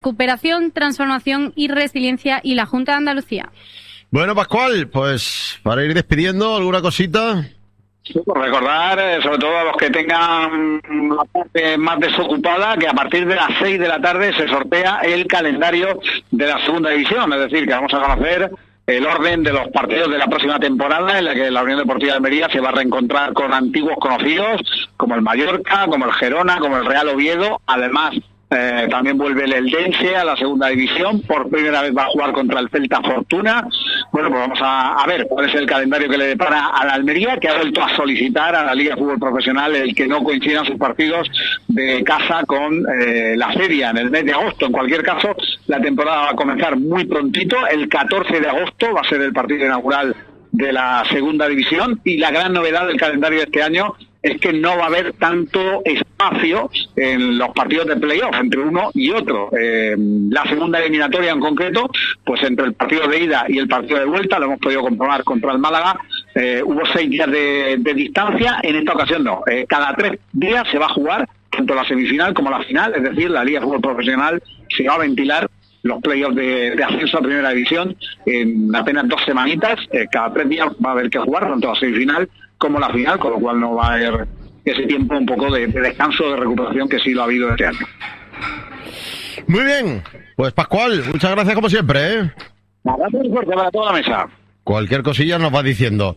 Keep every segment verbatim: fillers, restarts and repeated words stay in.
recuperación, transformación y resiliencia y la Junta de Andalucía. Bueno, Pascual, pues para ir despidiendo, ¿alguna cosita? Sí, pues recordar, eh, sobre todo a los que tengan la parte más desocupada, que a partir de las seis de la tarde se sortea el calendario de la segunda división, es decir, que vamos a conocer el orden de los partidos de la próxima temporada, en la que la Unión Deportiva de Almería se va a reencontrar con antiguos conocidos, como el Mallorca, como el Gerona, como el Real Oviedo. Además, Eh, también vuelve el Eldense a la segunda división, por primera vez va a jugar contra el Celta Fortuna. Bueno, pues vamos a, a ver cuál es el calendario que le depara a la Almería, que ha vuelto a solicitar a la Liga de Fútbol Profesional el que no coincidan sus partidos de casa con eh, la feria en el mes de agosto. En cualquier caso, la temporada va a comenzar muy prontito, el catorce de agosto va a ser el partido inaugural de la segunda división, y la gran novedad del calendario de este año es que no va a haber tanto espacio en los partidos de playoff entre uno y otro. Eh, la segunda eliminatoria en concreto, pues entre el partido de ida y el partido de vuelta, lo hemos podido comprobar contra el Málaga, eh, hubo seis días de, de distancia. En esta ocasión no, eh, cada tres días se va a jugar tanto la semifinal como la final, es decir, la Liga de Fútbol Profesional se va a ventilar los playoffs de, de ascenso a primera división en apenas dos semanitas. Eh, cada tres días va a haber que jugar tanto la semifinal como la final, con lo cual no va a haber ese tiempo un poco de, de descanso, de recuperación, que sí lo ha habido este año. Muy bien, pues Pascual, muchas gracias como siempre, ¿eh? Nada, muy fuerte para toda la mesa. Cualquier cosilla nos va diciendo.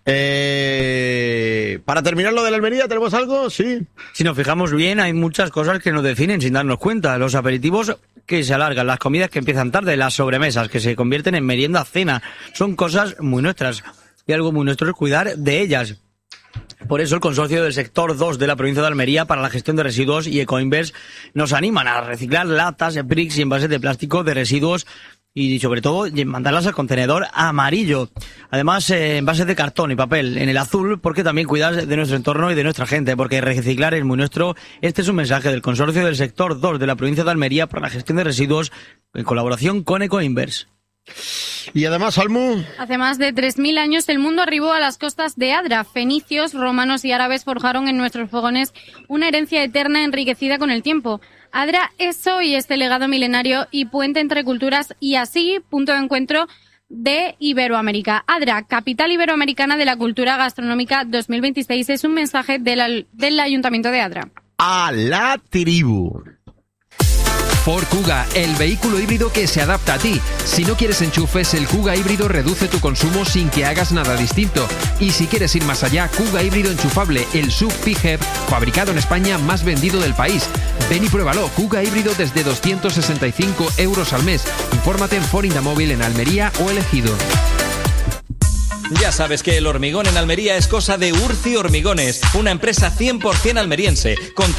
Eh, para terminar lo de la Almería, ¿tenemos algo? Sí. Si nos fijamos bien, hay muchas cosas que nos definen sin darnos cuenta. Los aperitivos que se alargan, las comidas que empiezan tarde, las sobremesas que se convierten en merienda, cena. Son cosas muy nuestras. Y algo muy nuestro es cuidar de ellas. Por eso el consorcio del sector dos de la provincia de Almería para la gestión de residuos y Ecoinverse nos animan a reciclar latas, bricks y envases de plástico de residuos y sobre todo mandarlas al contenedor amarillo. Además, eh, envases de cartón y papel en el azul, porque también cuidas de nuestro entorno y de nuestra gente, porque reciclar es muy nuestro. Este es un mensaje del consorcio del sector dos de la provincia de Almería para la gestión de residuos en colaboración con Ecoinverse. Y además, Almu, hace más de tres mil años el mundo arribó a las costas de Adra. Fenicios, romanos y árabes forjaron en nuestros fogones una herencia eterna enriquecida con el tiempo. Adra es hoy este legado milenario y puente entre culturas, y así punto de encuentro de Iberoamérica. Adra, capital iberoamericana de la cultura gastronómica dos mil veintiséis, es un mensaje del, del Ayuntamiento de Adra. A la tribu. Ford Kuga, el vehículo híbrido que se adapta a ti. Si no quieres enchufes, el Kuga híbrido reduce tu consumo sin que hagas nada distinto. Y si quieres ir más allá, Kuga híbrido enchufable, el S U V P H E V, fabricado en España, más vendido del país. Ven y pruébalo, Kuga híbrido desde doscientos sesenta y cinco euros al mes. Infórmate en Ford Indamóvil en Almería o El Ejido. Ya sabes que el hormigón en Almería es cosa de Urci Hormigones, una empresa cien por ciento almeriense, con